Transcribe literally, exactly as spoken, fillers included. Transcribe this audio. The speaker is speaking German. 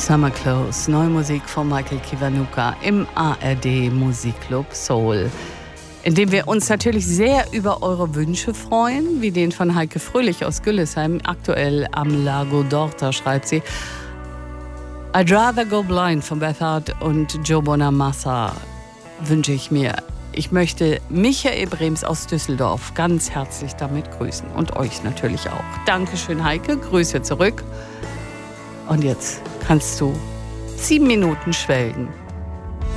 Summer Clothes, neue Musik von Michael Kiwanuka im A R D Musikclub Soul, in dem wir uns natürlich sehr über eure Wünsche freuen, wie den von Heike Fröhlich aus Güllesheim, aktuell am Lago d'Orta, schreibt sie. I'd Rather Go Blind von Beth Hart und Joe Bonamassa wünsche ich mir. Ich möchte Michael Brems aus Düsseldorf ganz herzlich damit grüßen und euch natürlich auch. Dankeschön, Heike, Grüße zurück. Und jetzt kannst du sieben Minuten schwelgen.